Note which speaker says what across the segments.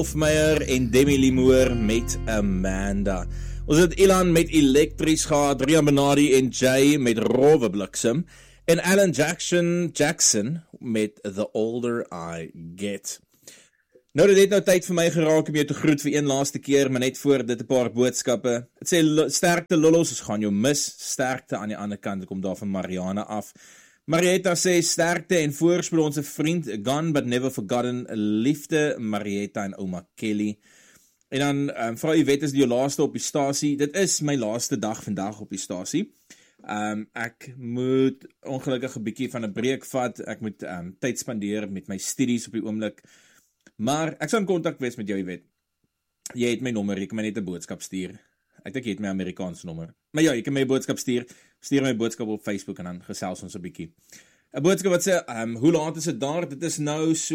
Speaker 1: Hofmeyer en Demi Limoor met Amanda. Ons het Ilan met Elektries gehad, Rian Benardi en Jay met Rowe Bliksem en Alan Jackson met The Older I Get. Nou, dit het nou tyd vir my geraak om jou te groet vir een laaste keer, maar net voor dit 'n paar boodskappe. Het sê, sterkte Lullos, ons gaan jou mis, sterkte aan die ander kant, ek kom daar van Mariana af. Marietta sê, sterkte en voorspoed ons vriend, Gone But Never Forgotten, liefde Marietta en ouma Kelly. En dan, vrou Yvette is die laaste op die stasie, dit is my laaste dag vandag op die stasie. Ek moet ongelukkig 'n bietjie van 'n breek vat, ek moet tyd spandeer met my studies op die oomblik, maar ek sal in kontak wees met jou, Yvette. Jy het my nommer, jy kan my net 'n boodskap stuur. Ek dink jy het my Amerikaanse nommer. Maar ja, jy kan my 'n boodskap stuur my boodskap op Facebook en dan gesels ons 'n bietjie. 'n Boodskap wat sê, hoe laat is dit daar? Dit is nou so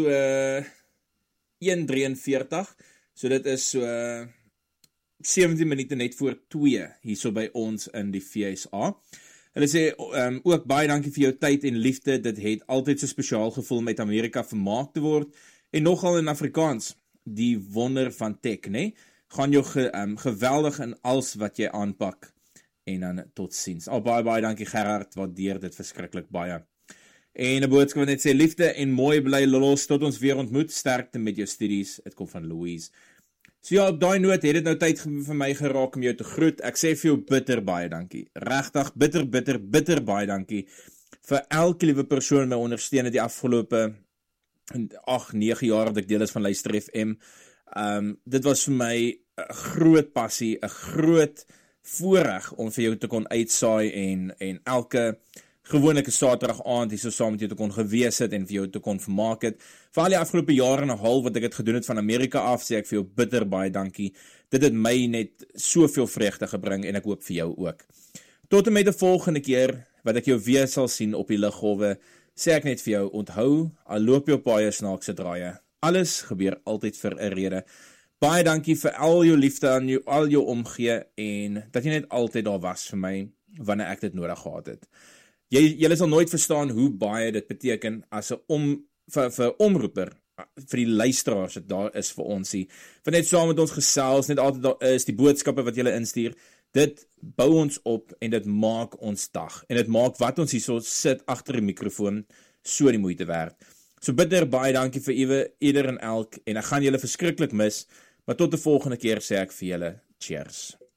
Speaker 1: 1:43, so dit is so 17 minute net voor 2 hierso by ons in die VSA. Hulle sê, ook baie dankie vir jou tyd en liefde, dit het altyd so spesiaal gevoel met Amerika vermaak te word, en nogal in Afrikaans, die wonder van tech, nee? Gaan jou geweldig in alles wat jy aanpak, en dan tot ziens. Baie dankie Gerard, waardeer dit verskriklik baie. En 'n boodskap wat net sê, liefde en mooi bly Lullos, tot ons weer ontmoet, sterkte met jou studies, het kom van Louise. So ja, op daai noot het dit nou tyd vir my geraak om jou te groet, ek sê vir jou bitter baie dankie, regtig bitter baie dankie, vir elke liewe persoon my ondersteun het die afgelope 8-9 jaar wat ek deel is van Luister FM. Dit was vir my 'n groot passie, 'n groot voorreg om vir jou te kon uitsaai en elke gewone Saterdag aand hier so saam met jou te kon gewees het en vir jou te kon vermaak het. Vir al die afgelope jare en 'n half wat ek het gedoen het van Amerika af, sê ek vir jou bitter baie dankie. Dit het my net soveel vreugde gebring en ek hoop vir jou ook. Tot en met die volgende keer wat ek jou weer sal sien op die liggolwe, sê ek net vir jou, onthou, al loop jou paie snaakse draaie, alles gebeur altyd vir 'n rede. Baie dankie vir al jou liefde aan jou, al jou omgee en dat jy net altyd daar was vir my wanneer ek dit nodig gehad het. Julle sal nooit verstaan hoe baie dit beteken as 'n vir omroeper, vir die luisteraars wat daar is vir ons hier. Vir net saam met ons gesels, net altyd daar is, die boodskappe wat julle instuur, dit bou ons op en dit maak ons dag. En dit maak wat ons hier so sit agter die mikrofoon so die moeite werd. So bitter baie dankie vir ieder en elk en ek gaan julle verskriklik mis, maar tot die volgende keer sê ek vir julle, cheers.